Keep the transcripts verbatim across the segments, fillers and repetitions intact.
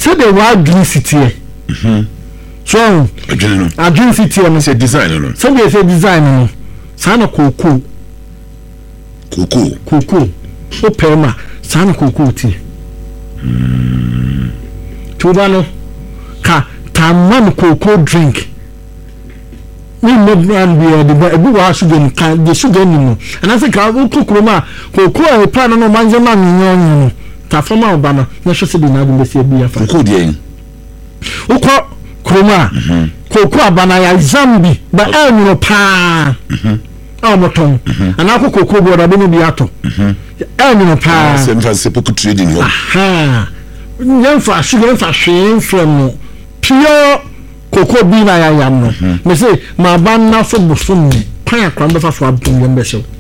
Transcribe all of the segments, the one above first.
so the wild green city mhm so adwene no adwene city no say design no so they say design no sana koko koko koko o pema sana koko ti mm tuba no ka tamman koko drink we no brand we the ebu wa sugar kan the sugar ni no and I say ka koko ma koko e pa no manje ma nyo nyo ta fama oba no na hwe se bi na bu se bi ya fa koko de ukọ kroma koko abana ya zambi ba enyo pa mhm ah moton anako koko bo da bonu bi ato mhm enyo pa se mfa se poku trading yo aha nyemfa sugar mfa hwe from pure koko bi na ya yam no me say ma ban na fo bofum pan akwa mbefa fo abun yam be so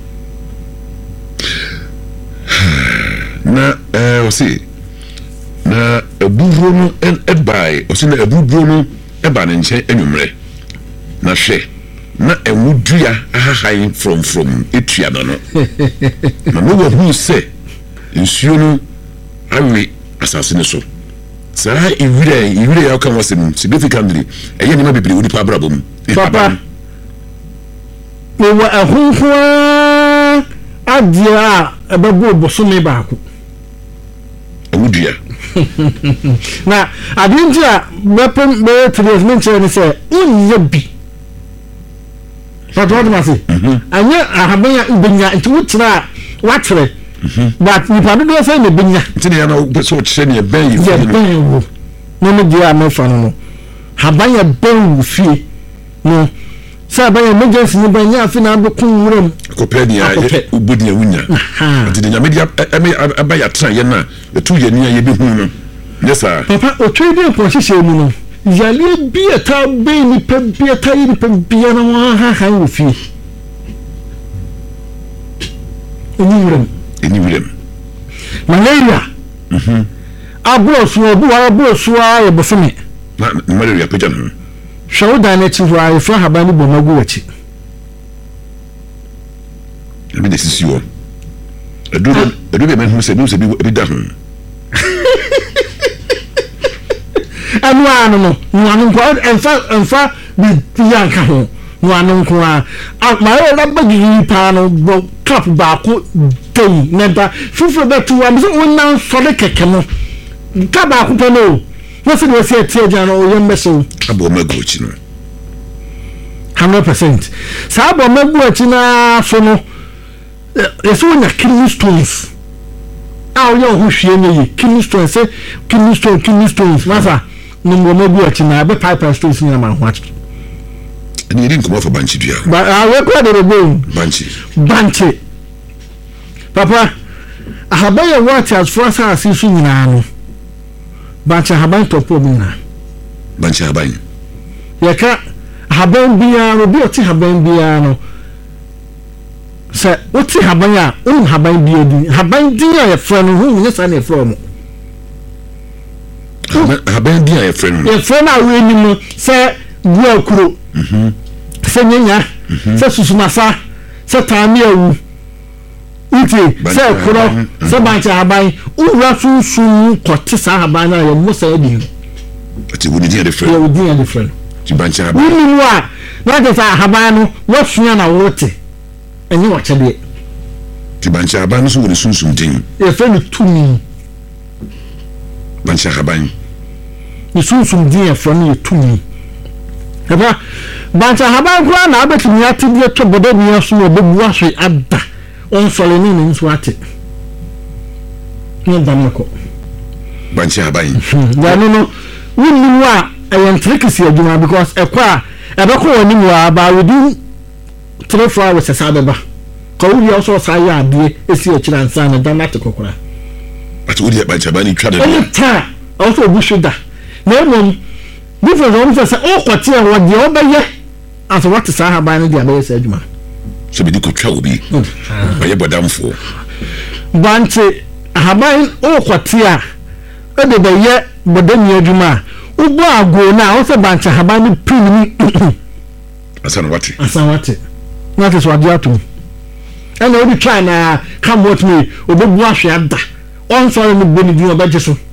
na eh o si na eburo no en ebai o si na eburo no eba ne nche enwumre na hwe na enwudua ahahan from from etua no no na no wo hu se nsuo no awe asase ne so saa iwire iwire ya kan wasem significantly eye ne ma bibiri odi pa brabom papa we wa ahunhua adia ebabu obosume baako enwudua na adinja weapon be treatment ni say unye bi papa ma say anya ahabanya ubenya nti wutra watre but ni pa do say ne benya nti ne ya na so kire ne ben yi ya ben wo no me dia ma fa no habanya ben wo fie no sa ba emergency ni banya afi na abekun wuram akopɛ dia ubodi awunya nti de nyame dia abaya tra ye na etu ye nia ye bi hu no yesa papa o trading ko hyehyɛ mu no yale bi eta be ni pe bi eta yi ni pe bi na wa ha ha wo fie ni wuram ni wuram malaria mhm abo so obu wa abo so a ebofome na malaria peja no show da na ti wa ifra haba ni bomagu wachi ebi de sisi wo edu edu be men hu se du se bi ebi da hu anu anu no nu anu ko enfa enfa bi ya ka ho nu anu ko a ma e da bagi pa no bo cup ba ko dei neba fufu be tu am so won so de keke no ka ba ko pa no no se do se tie ja no o yem beso abo magu chi no one hundred percent sa abo magu chi na so no eso na kidney stones aw yo hu hwie ne kidney stones say kidney stone kidney stones masa no mo magu chi na be pipe stones ni na ma ho achi ni rin kuma fa banchi bia ba a we ko de go banchi banchi papa ahabaya what as for us asisu nyina no banchi ahaban topo mi na banchi ahaban yaka ahaban bia no bi oti ahaban bia no se oti ahaban a un ahaban bia di ahaban di a ye friend hu nya sa na from ahaban di a ye friend ye friend a we ni mo se bua kuro mhm se nyanya se susumasa se tami awu iti se kuro se banchi ahaban ura sunsun kote sa ahaban na ye mo sa edi ati woni di a different ye wodi a different ti banchi ahaban woni wa na de sa ahaban no wo sunya na wote enyi wo chede ti banchi ahaban so woni sunsun din ye fe ni tumi banchi ahaban ni sunsun din e fo ni tumi eba banchi ahaban kwa na abetumi ati de to bodo bi aso no bebu ahwe ada on sole ni ni nso ate ni damako banchi ahaban ya no no woni wa ayentrikisi adwuma because ekwa ebeko woni mu aba within three four hours esa beba ko wi also sa ya ade esi akira nsa na dan ate kokora ati wodi banchi ahaban ni twa de any time also bu shoulder na mom different on say o kwati e wo de obeye as what sa ahaban ni de abeye adwuma so be di ko twa obi baye bodamfo banchi ahaban o kwati a e de beye bodani adwuma ubo ago na o se banchi ahaban ni pin ni asan wati asan wati what is what you to and we try na come what me obebu ahwe ada on sorry no boni di obeje so